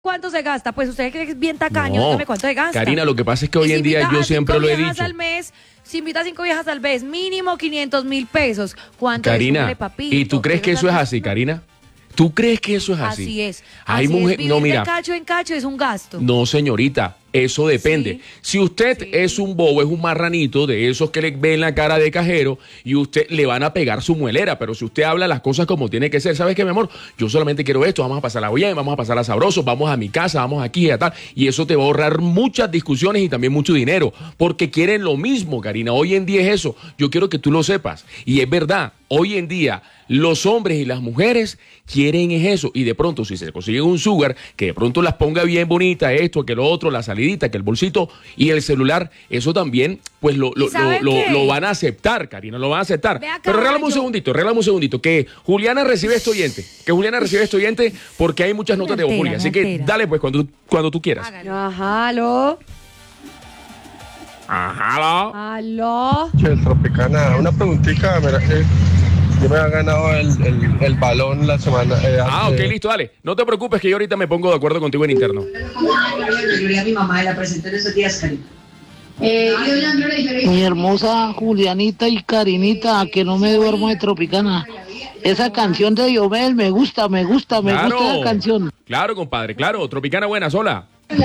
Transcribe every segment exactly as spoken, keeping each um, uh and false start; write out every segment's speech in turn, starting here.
¿Cuánto se gasta? Pues usted que es bien tacaño, No, dígame cuánto se gasta. Karina, lo que pasa es que hoy Y en si día invita yo a siempre cinco lo he viejas dicho. Al mes, si invita a cinco viejas al mes, mínimo quinientos mil pesos. ¿Cuánto Karina, es? Papito, ¿y tú crees que eso es así, Karina? ¿Tú crees que eso es así? Así es. Hay así mujer, es. Vivir no, mira. de cacho en cacho es un gasto. No, señorita, eso depende. Sí. Si usted Sí. es un bobo, es un marranito de esos que le ven la cara de cajero y usted le van a pegar su muelera, pero si usted habla las cosas como tiene que ser, ¿sabes qué, mi amor? Yo solamente quiero esto, vamos a pasarla bien, vamos a pasarla sabroso, vamos a mi casa, vamos aquí y a tal, y eso te va a ahorrar muchas discusiones y también mucho dinero, porque quieren lo mismo, Karina. Hoy en día es eso. Yo quiero que tú lo sepas. Y es verdad, hoy en día los hombres y las mujeres quieren es eso, y de pronto si se consiguen un sugar que de pronto las ponga bien bonita, esto, que lo otro, la salidita, que el bolsito y el celular, eso también pues lo, lo, lo, lo, lo van a aceptar, Karina, lo van a aceptar. Acá, Pero regálame un yo... segundito, regálame un segundito, que Juliana recibe este oyente, que Juliana recibe este oyente porque hay muchas notas de voz, Julia, así que dale pues cuando, cuando tú quieras. Ajá, aló. Ajá, aló. Aló. Che, Tropicana, una preguntita, mira que yo me había ganado el, el, el balón la semana. Eh, Ah, ok, listo, dale. No te preocupes que yo ahorita me pongo de acuerdo contigo en interno. Gloria a mi mamá, la presenté en esos días, Karina. Eh, Mi hermosa Julianita y Karinita, que no me duermo de Tropicana. Esa canción de Diomel me gusta, me gusta, me Claro, gusta la canción. claro, compadre, claro. Tropicana buena, sola.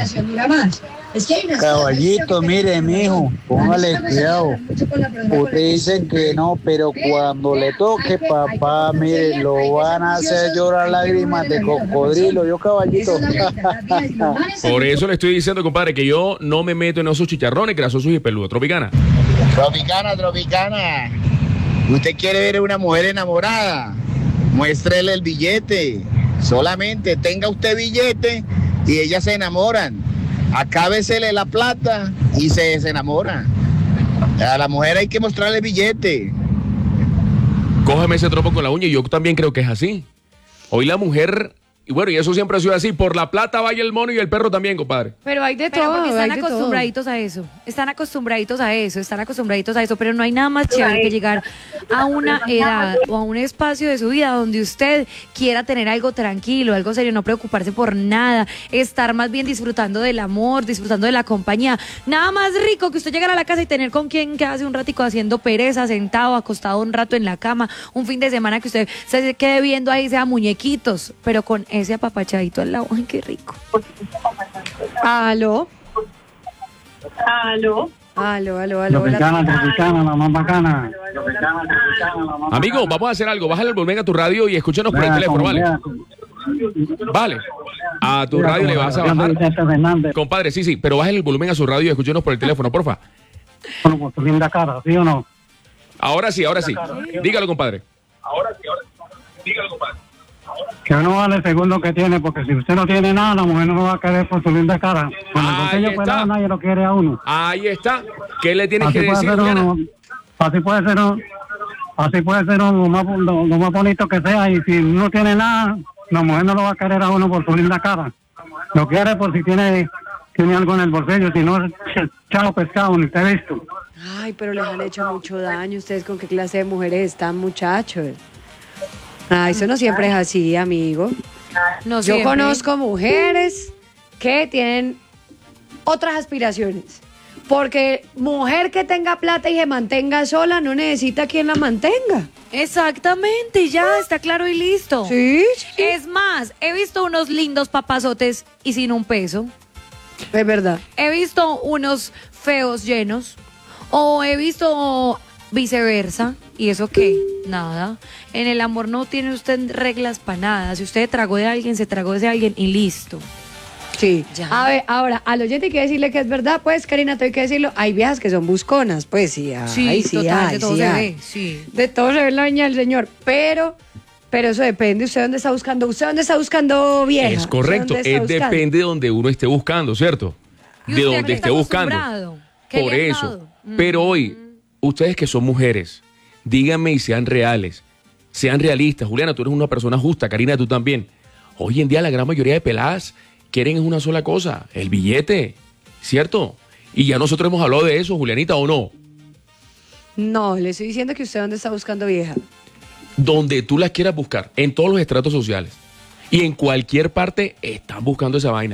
Caballito, mire, mijo, póngale cuidado. Ustedes dicen que no, pero cuando le toque, papá, mire, lo van a hacer llorar lágrimas de cocodrilo. Yo, caballito. Por eso le estoy diciendo, compadre, que yo no me meto en esos chicharrones grasosos y peludos. Tropicana. Tropicana, Tropicana. ¿Usted quiere ver a una mujer enamorada? Muéstrele el billete. Solamente tenga usted billete y ellas se enamoran. Acábesele la plata y se, se enamora. A la mujer hay que mostrarle el billete. Cógeme ese tropo con la uña y yo también creo que es así. Hoy la mujer, y bueno, y eso siempre ha sido así, por la plata vaya el mono y el perro también, compadre. Pero hay de Pero todo, porque están hay de acostumbraditos todo. a eso. Están acostumbraditos a eso, están acostumbraditos a eso, pero no hay nada más chévere que llegar a una edad o a un espacio de su vida donde usted quiera tener algo tranquilo, algo serio, no preocuparse por nada, estar más bien disfrutando del amor, disfrutando de la compañía. Nada más rico que usted llegar a la casa y tener con quien quedarse un ratico haciendo pereza, sentado, acostado un rato en la cama, un fin de semana que usted se quede viendo ahí, sea muñequitos, pero con ese apapachadito al lado. Ay, qué rico. Aló. Aló. Aló, aló, aló. Tropicana, hola. Tropicana, la más bacana. Amigo, vamos a hacer algo. Bájale el volumen a tu radio y escúchanos por el teléfono, ¿vale? Vale. A tu radio le vas a bajar. Compadre, sí, sí, pero bájale el volumen a su radio y escúchenos por el teléfono, porfa. Bueno, por tu linda cara, ¿sí o no? Ahora sí, ahora sí. Dígalo, compadre. Que uno vale el segundo que tiene, porque si usted no tiene nada, la mujer no lo va a querer por su linda cara. Cuando el Ahí bolsillo está. pelado, nadie lo quiere a uno. Ahí está. ¿Qué le tienes Así que puede decir, ser Juliana? uno, así puede ser uno, así puede ser uno lo más, lo, lo más bonito que sea, y si no tiene nada, la mujer no lo va a querer a uno por su linda cara. Lo quiere por si tiene, tiene algo en el bolsillo, si no, chao pescado, ni te he visto. Ay, pero les han hecho mucho daño. ¿Ustedes con qué clase de mujeres están, muchachos? Ay, eso no siempre es así, amigo. No Yo siempre. conozco mujeres que tienen otras aspiraciones. Porque mujer que tenga plata y se mantenga sola no necesita quien la mantenga. Exactamente, ya está claro y listo. Sí, sí. Es más, he visto unos lindos papazotes y sin un peso. Es verdad. He visto unos feos llenos. O he visto viceversa. ¿Y eso qué? Nada. En el amor no tiene usted reglas para nada. Si usted tragó de alguien, se tragó de alguien y listo. Sí. Ya. A ver, ahora, al oyente hay que decirle que es verdad, pues, Karina, te hay que decirlo. Hay viejas que son busconas, pues sí. Ay, Sí, sí, total, ay, de todo sí, se ay. ve. Sí. De todo se ve la viña del señor. Pero, pero eso depende. ¿Usted dónde está buscando? ¿Usted dónde está buscando vieja? Es correcto, ¿Usted dónde está es buscando? depende de donde uno esté buscando, ¿cierto? ¿Y De usted a donde qué esté está buscando. acostumbrado? ¿Qué Por le han eso. dado? Mm. Pero hoy, ustedes que son mujeres, díganme y sean reales, sean realistas. Juliana, tú eres una persona justa, Karina, tú también. Hoy en día la gran mayoría de peladas quieren una sola cosa, el billete, ¿cierto? Y ya nosotros hemos hablado de eso, Julianita, ¿o no? No, le estoy diciendo que usted dónde está buscando vieja. Donde tú las quieras buscar, en todos los estratos sociales. Y en cualquier parte están buscando esa vaina.